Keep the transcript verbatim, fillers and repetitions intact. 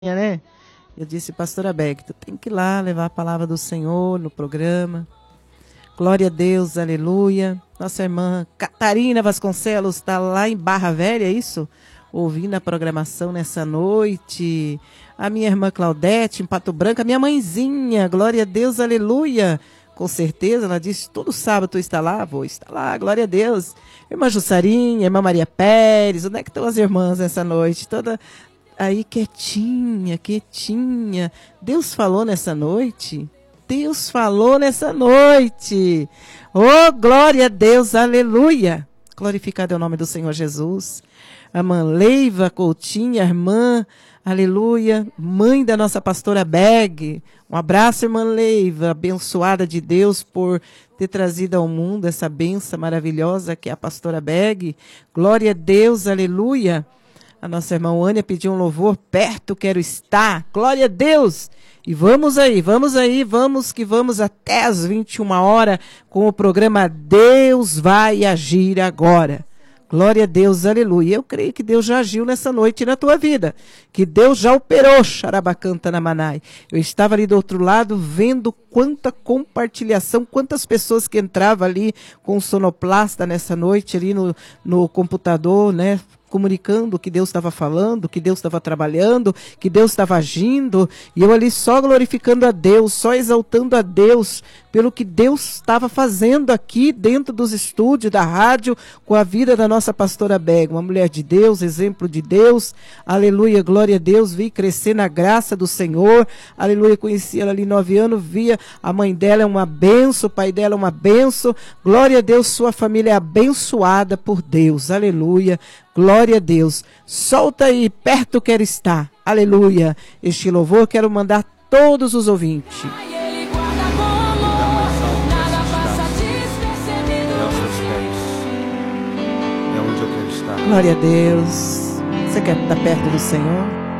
né? Eu disse, pastora Beck, tu tem que ir lá levar a palavra do Senhor no programa. Glória a Deus, aleluia. Nossa irmã Catarina Vasconcelos está lá em Barra Velha, é isso? Ouvindo a programação nessa noite. A minha irmã Claudete, em Pato Branco. A minha mãezinha, glória a Deus, aleluia. Com certeza, ela disse, todo sábado tu está lá? Vou estar lá, glória a Deus. Irmã Jussarinha, irmã Maria Pérez, onde é que estão as irmãs nessa noite? Toda aí quietinha, quietinha. Deus falou nessa noite? Deus falou nessa noite. Oh, glória a Deus, aleluia. Glorificado é o nome do Senhor Jesus. A irmã Leiva Coutinho, a irmã, aleluia, mãe da nossa pastora Beg. Um abraço, irmã Leiva, abençoada de Deus por ter trazido ao mundo essa benção maravilhosa que é a pastora Beg. Glória a Deus, aleluia. A nossa irmã Ânia pediu um louvor, perto quero estar. Glória a Deus. E vamos aí, vamos aí, vamos que vamos até às vinte e uma horas com o programa Deus vai agir agora. Glória a Deus, aleluia. Eu creio que Deus já agiu nessa noite na tua vida. Que Deus já operou, Xarabacanta Namanai. Eu estava ali do outro lado vendo quanta compartilhação, quantas pessoas que entravam ali com o sonoplasta nessa noite ali no, no computador, né? Comunicando o que Deus estava falando, que Deus estava trabalhando, que Deus estava agindo, e eu ali só glorificando a Deus, só exaltando a Deus, pelo que Deus estava fazendo aqui dentro dos estúdios da rádio, com a vida da nossa pastora Beg, uma mulher de Deus, exemplo de Deus, aleluia, glória a Deus, vi crescer na graça do Senhor, aleluia, conheci ela ali nove anos, via a mãe dela é uma benção, o pai dela é uma benção, glória a Deus, sua família é abençoada por Deus, aleluia, glória a Deus. Solta aí, perto quero estar. Aleluia. Este louvor quero mandar todos os ouvintes. Glória a Deus. Você quer estar perto do Senhor?